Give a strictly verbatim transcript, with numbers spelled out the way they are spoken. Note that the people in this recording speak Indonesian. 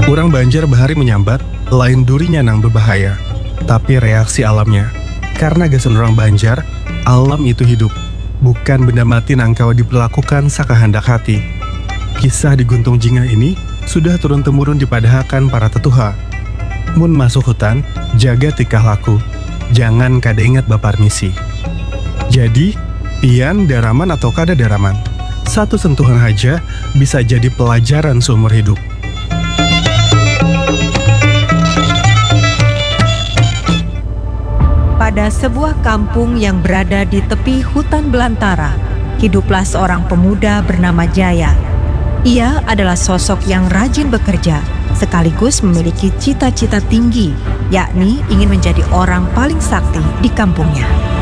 Urang Banjar bahari menyambat, lain duri nyanang berbahaya, tapi reaksi alamnya. Karena gasan orang Banjar, alam itu hidup, bukan benda mati nangkau diperlakukan sakahandak hati. Kisah di Guntung Jingah ini sudah turun-temurun dipadahakan para tetuha. Mun masuk hutan, jaga tikah laku, jangan kada ingat bapar misi. Jadi, pian daraman atau kada daraman, satu sentuhan haja bisa jadi pelajaran seumur hidup. Pada sebuah kampung yang berada di tepi hutan belantara, hiduplah seorang pemuda bernama Jaya. Ia adalah sosok yang rajin bekerja, sekaligus memiliki cita-cita tinggi, yakni ingin menjadi orang paling sakti di kampungnya.